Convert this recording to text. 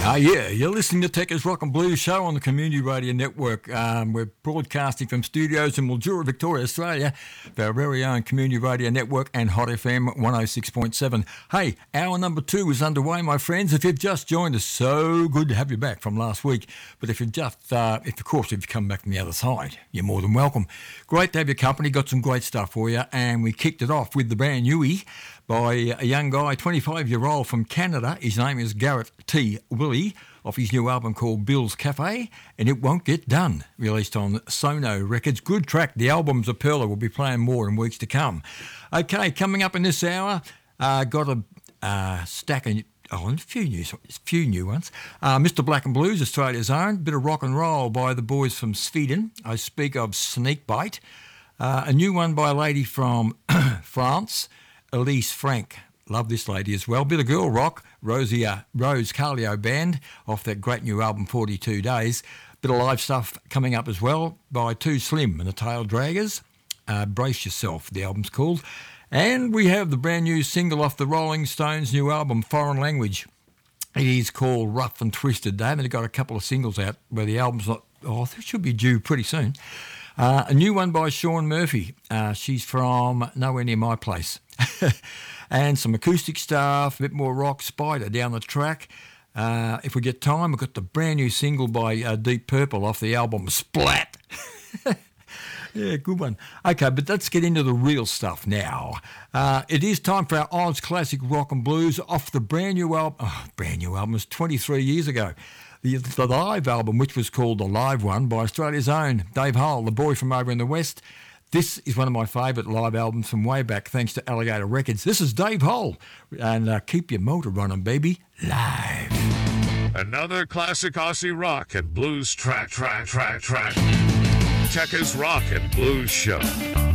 Yeah, you're listening to Techers Rock and Blues Show on the Community Radio Network. We're broadcasting from studios in Mildura, Victoria, Australia, for our very own Community Radio Network and Hot FM 106.7. Hey, hour number 2 is underway, my friends. If you've just joined us, so good to have you back from last week. But if you've come back from the other side, you're more than welcome. Great to have your company. Got some great stuff for you, and we kicked it off with the brand newie by a young guy, 25-year-old from Canada. His name is Garrett T. Willie, off his new album called Bill's Cafe, and It Won't Get Done, released on Sono Records. Good track. The album's a pearler. We'll be playing more in weeks to come. Okay, coming up in this hour, got a stack of... a few new ones. Mr. Black and Blues, Australia's own. Bit of rock and roll by the boys from Sweden. I speak of Snakebite. A new one by a lady from France, Elise Frank. Love this lady as well. Bit of girl rock, Rose Carlio Band, off that great new album 42 Days. Bit of live stuff coming up as well by Too Slim and the Tail Draggers. Brace Yourself, the album's called. And we have the brand new single off the Rolling Stones' new album, Foreign Language. It is called Rough and Twisted. They haven't got a couple of singles out where the album's not... it should be due pretty soon. A new one by Sean Murphy. She's from nowhere near my place. And some acoustic stuff, a bit more rock, Spider down the track. If we get time, we've got the brand new single by Deep Purple off the album Splat. Yeah, good one. Okay, but let's get into the real stuff now. It is time for our Oz Classic Rock and Blues off the brand new album. Oh, brand new album was 23 years ago. The live album, which was called The Live One, by Australia's own Dave Hull, the boy from over in the West. This is one of my favourite live albums from way back, thanks to Alligator Records. This is Dave Hull, and keep your motor running, baby, live. Another classic Aussie rock and blues track. Techers Rock and Blues Show.